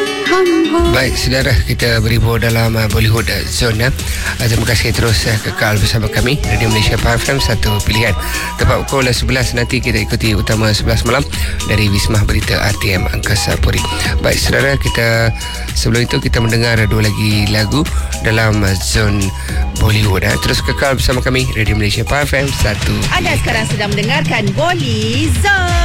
Baik, saudara, kita berhibur dalam Bollywood Zone. Terima kasih terus kekal bersama kami. Radio Malaysia FM, satu pilihan. Tepat pukul 11 nanti kita ikuti utama 11 malam dari Wisma Berita RTM Angkasa Puri. Baik, saudara, sebelum itu kita mendengar dua lagi lagu dalam Zone Bollywood. Terus kekal bersama kami, Radio Malaysia FM, satu. Anda sekarang sedang mendengarkan Bolly Zone.